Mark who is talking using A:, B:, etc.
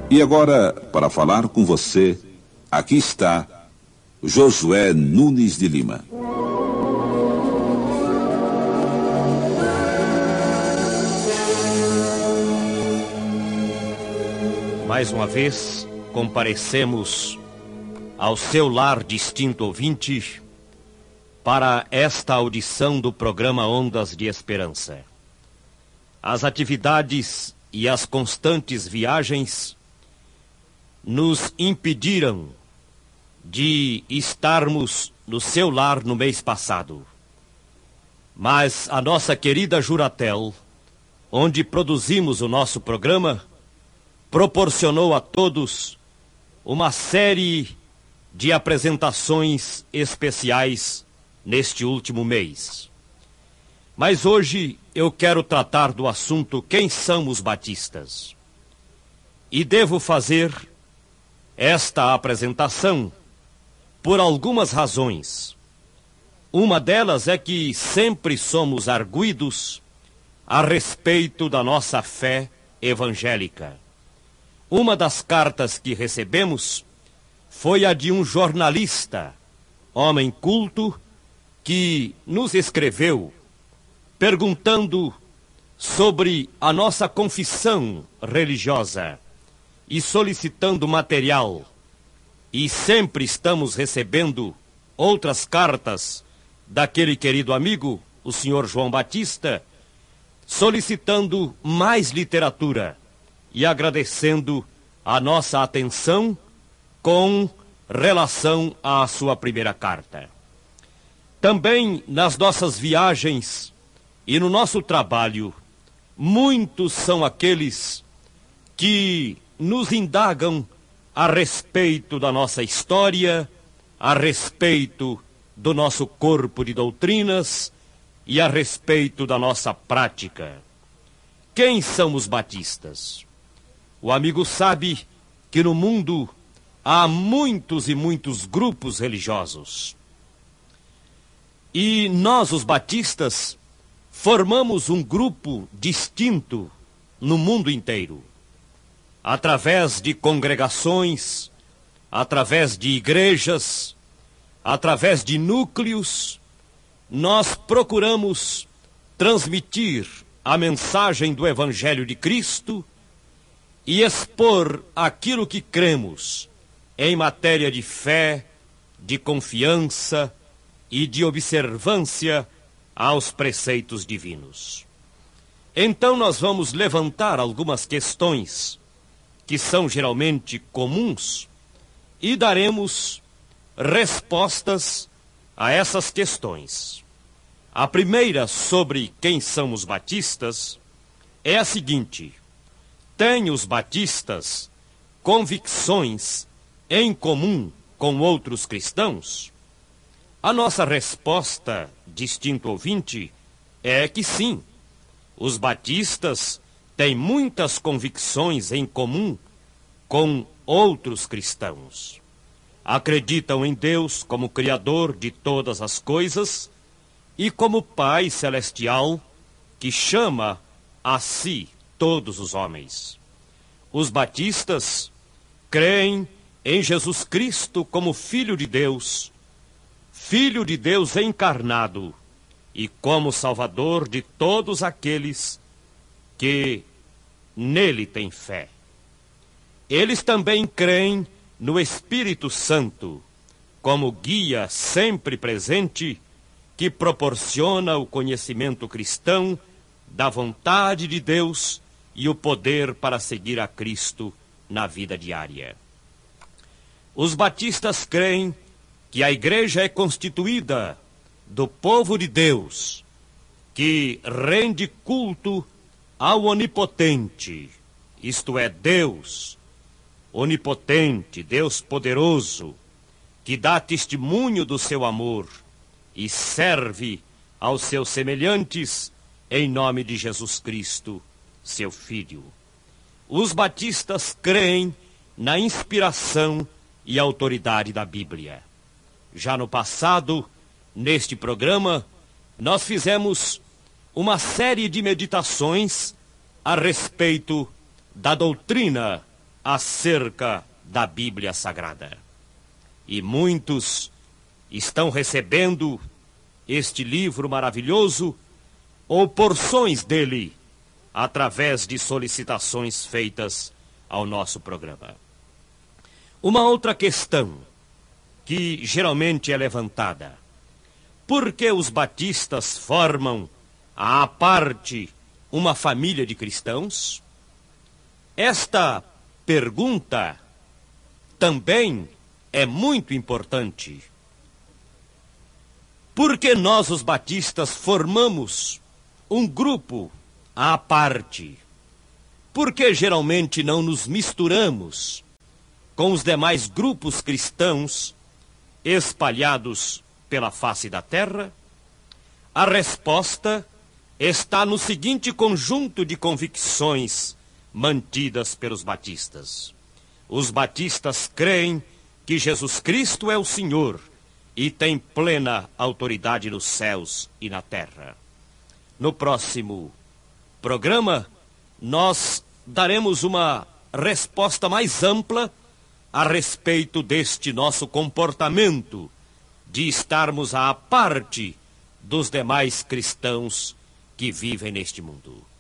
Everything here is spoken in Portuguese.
A: E agora, para falar com você, aqui está Josué Nunes de Lima.
B: Mais uma vez, comparecemos ao seu lar, distinto ouvinte, para esta audição do programa Ondas de Esperança. As atividades e as constantes viagens nos impediram de estarmos no seu lar no mês passado. Mas a nossa querida Juratel, onde produzimos o nosso programa, proporcionou a todos uma série de apresentações especiais neste último mês. Mas hoje eu quero tratar do assunto quem são os batistas. E devo fazer esta apresentação por algumas razões. Uma delas é que sempre somos arguidos a respeito da nossa fé evangélica. Uma das cartas que recebemos foi a de um jornalista, homem culto, que nos escreveu perguntando sobre a nossa confissão religiosa e solicitando material. E sempre estamos recebendo outras cartas daquele querido amigo, o senhor João Batista, solicitando mais literatura e agradecendo a nossa atenção com relação à sua primeira carta. Também nas nossas viagens e no nosso trabalho, muitos são aqueles que nos indagam a respeito da nossa história, a respeito do nosso corpo de doutrinas e a respeito da nossa prática. Quem são os batistas? O amigo sabe que no mundo há muitos e muitos grupos religiosos. E nós, os batistas, formamos um grupo distinto no mundo inteiro. Através de congregações, através de igrejas, através de núcleos, nós procuramos transmitir a mensagem do Evangelho de Cristo e expor aquilo que cremos em matéria de fé, de confiança e de observância aos preceitos divinos. Então nós vamos levantar algumas questões que são geralmente comuns, e daremos respostas a essas questões. A primeira, sobre quem são os batistas, é a seguinte: têm os batistas convicções em comum com outros cristãos? A nossa resposta, distinto ouvinte, é que sim. Os batistas têm muitas convicções em comum com outros cristãos. Acreditam em Deus como Criador de todas as coisas e como Pai Celestial que chama a si todos os homens. Os batistas creem em Jesus Cristo como Filho de Deus encarnado e como Salvador de todos aqueles que nele têm fé. Eles também creem no Espírito Santo, como guia sempre presente, que proporciona o conhecimento cristão da vontade de Deus e o poder para seguir a Cristo na vida diária. Os batistas creem que a igreja é constituída do povo de Deus, que rende culto ao Onipotente, isto é, Deus onipotente, Deus poderoso, que dá testemunho do seu amor e serve aos seus semelhantes em nome de Jesus Cristo, seu Filho. Os batistas creem na inspiração e autoridade da Bíblia. Já no passado, neste programa, nós fizemos uma série de meditações a respeito da doutrina acerca da Bíblia Sagrada. E muitos estão recebendo este livro maravilhoso ou porções dele através de solicitações feitas ao nosso programa. Uma outra questão que geralmente é levantada: por que os batistas formam à parte uma família de cristãos? Esta pergunta também é muito importante. Por que nós, os batistas, formamos um grupo à parte? Por que geralmente não nos misturamos com os demais grupos cristãos espalhados pela face da terra? A resposta está no seguinte conjunto de convicções mantidas pelos batistas. Os batistas creem que Jesus Cristo é o Senhor e tem plena autoridade nos céus e na terra. No próximo programa, nós daremos uma resposta mais ampla a respeito deste nosso comportamento de estarmos à parte dos demais cristãos que vivem neste mundo.